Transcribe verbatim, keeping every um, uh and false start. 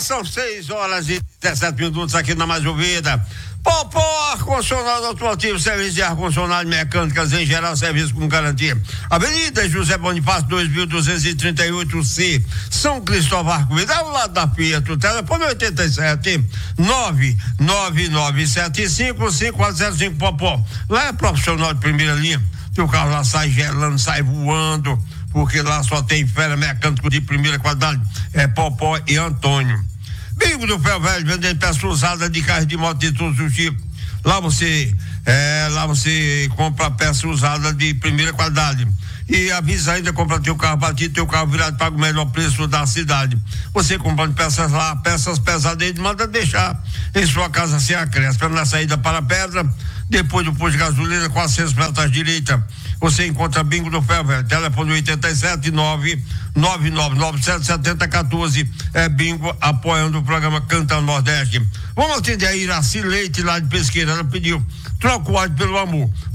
são seis horas e dezessete minutos aqui na Mais Ouvida. Popó, ar-condicionado automotivo, serviço de ar-condicionado, mecânicas em geral, serviço com garantia. Avenida José Bonifácio, dois mil duzentos e trinta e oito C, São Cristóvão Arco-Íris, ao lado da Fiat. O telefone oitenta e sete, nove nove nove sete cinco, cinco quatro zero cinco. Popó, lá é profissional de primeira linha. Teu carro lá sai gelando, sai voando, porque lá só tem fera mecânico de primeira qualidade. É Popó e Antônio. Bingo do Ferro Velho, vendendo peça usada de carro de moto de todos os tipos. Lá você, é, lá você compra peça usada de primeira qualidade. E avisa ainda, compra teu carro batido, teu carro virado, paga o melhor preço da cidade. Você comprando peças lá, peças pesadas, manda deixar em sua casa sem acréscimo. Na saída para a Pedra, depois do posto de gasolina, quatrocentos metros à direita, você encontra Bingo do Ferro Velho. Telefone oitenta e sete, nove nove nove nove sete sete zero um quatro. É Bingo apoiando o programa Canta Nordeste. Vamos atender a Iraci Leite lá de Pesqueira. Ela pediu: troca o ódio pelo amor.